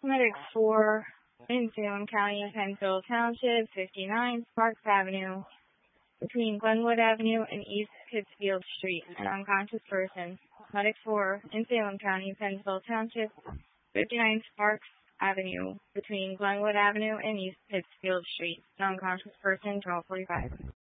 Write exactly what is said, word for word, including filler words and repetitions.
Medic four in Salem County, Penfield Township, fifty-nine Sparks Avenue, between Glenwood Avenue and East Pittsfield Street, an unconscious person. Medic four in Salem County, Penfield Township, fifty-nine Sparks Avenue, between Glenwood Avenue and East Pittsfield Street, an unconscious person, twelve forty-five.